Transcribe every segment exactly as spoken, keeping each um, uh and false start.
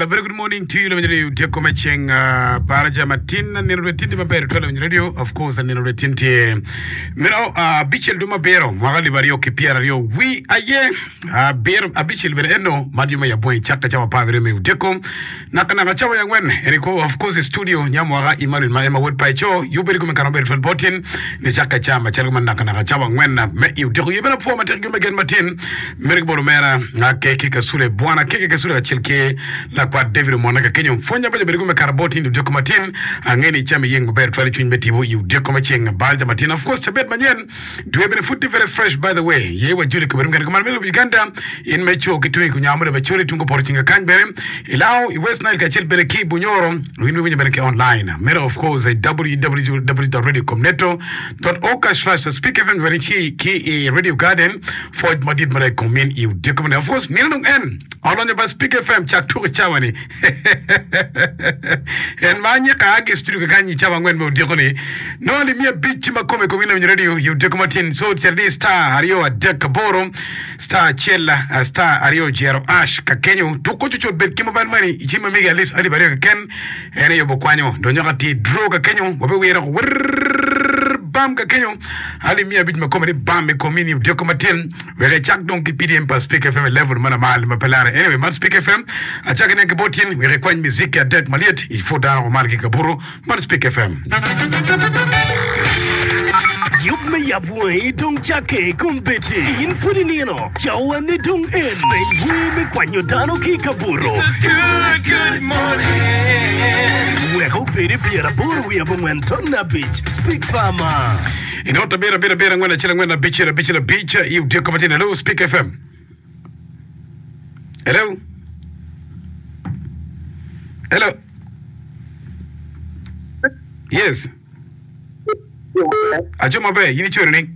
Well, a very good morning to you, Radio. Take come ching Baraja Martin and Nino Tinti Mabero, Radio, of course, and Nino Tinti. Miro, uh, Bichel Duma Bero, Magali Bario, Kipiario, we are ye, uh, Bear, a Bichel Vereno, Maduma Yaboy, Chaka Chava Pavirme, Deco, Nakanaga Chawa Wen, Eriko, of course, the studio, Yamwara, Iman, Mama Wood Paicho, you better come and come for botin, Nijaka Chama, Chalman Nakanaga Chawa Wen, met you, do you even a form of again Martin, Merikboromera, Nake Kasule, Buana, Keke Kasula, Chilke, la kwa David Monaka Kenya mfonya paja berigume karaboti ndio Deko Martin angeni chame yengo ber twali chwin betivo you Deko Machenga Balja Martin of course chabet manyen duwe benefuti very fresh by the way yewa juri kuberunga ngama melo Uganda in mecho kitui kunyamure bechuri tungo portinga kanbere ilao West Nile kachel bereki bunyoro winu wenye bereki online mero of course w w w dot radio comneto dot org slash speak fm very chi ki radio garden for madid mara komen you Deko Martin of course nilung en alonye ba speak fm chak tu chawani en manye ka age studio kanyi chawa ngwen mo diokoni no li mia beach makome ko wina radio you Deko Martin so tell star ario adeka boro star chella star ario jero ash ka kenyo tuko chucho bet kimo ban mani ichima mega list ali bare ken ene yo bokwanyo do nyakati draw ka kenyo bobe wera bam ka kenyo ali mia beach makome bam me komini Deko Martin wele chak donc P D M pa speak F M level mana mal mapelare anyway man speak F M achaka ne botin we rekwany musique ya det maliet il faut dans Omar Kikaburu man speak F M Yup me yabwe dong chake kumbete infuri nino chawane dong en we me kwanyo dano Kikaburu. It's a good good morning. We hope it biara buru we abongwen tonna beach speak farmer. Inota bera bera bera ngwana chela ngwana beach la beach la beach you Deko Martin hello speak F M. Hello. Hello. Yes. Ajo mabe yini chori ni?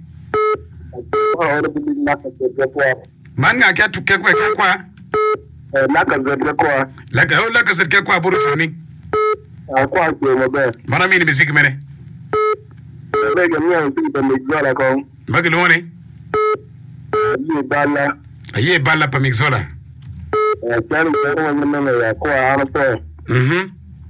Manga kya tuke kwa kwa? Laka zedke kwa. Laka ho laka zedke kwa buru chori ni? Kwa kwa mabe. Mara mini miziki mene? Bega mia mziki pa migzola kwa. Magi luone? Aye bala. Aye bala pa migzola. Chani kwa mwana ya kwa anapo. Mhm.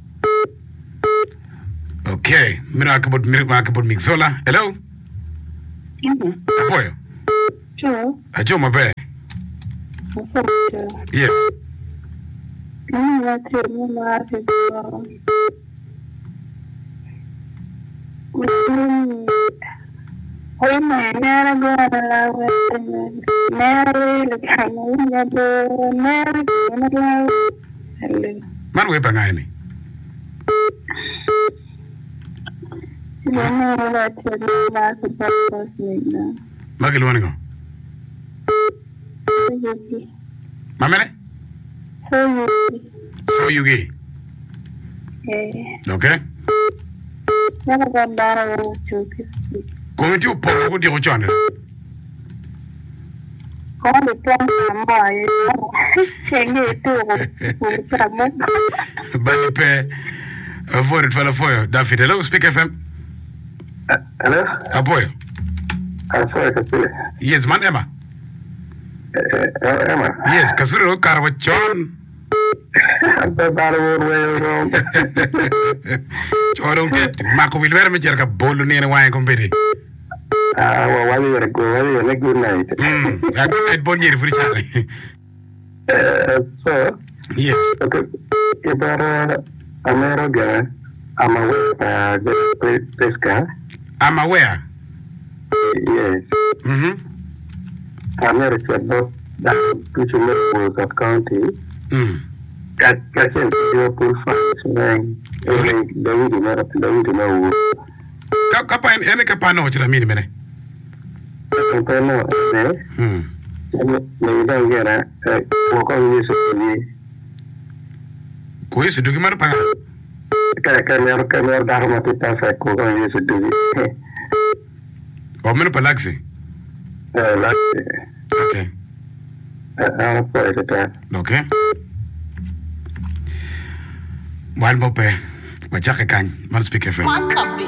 Okay, mira akabot mira akabot migzola. Hello. Mhm. Apoyo. Sure. Ajo mabe. Yes. Mimi watu mimi watu Oye, nera gora la wete, nera le kamo ngabo, nera gora la wete. Man we pangani. Mimi watu la support nina. Magi luone go. Mamene? So you. So you gay. Eh. Okay. Nera gora la chuki. Komiti upo kuti kuchana. Kama plan kama hiyo. Senge tu kama. Bali pe avoid fala foyo. David, hello speak F M. Hello. Apoyo. Asoya kasule. Yes, man Emma. Eh, Emma. Yes, kasure ro karwa chon. Anta bala woro woro. Choro ke mako wilwer me jerka bolu ne wa kompeti. Ah, wa wali wala go wali wala good night. Mm, I bon yeri furi chare. Eh, so. Yes. Okay. Ibara America, I'm aware uh the pesca. I'm aware. Yes. Mhm. America but that which was of county. Mm. That person your pool function. David David no David no. Ka kapa ene kapa no chira mini mene. No, eh. Mm. Me don't get a walk on this. Ko isi dugi mar panga. Ka ka mer ka mer dharma tita sa ko on this do. O meno palaxi. Eh, like Okay. uh for it. Okay. Wan bope. Wachaka kan. Man speak F M.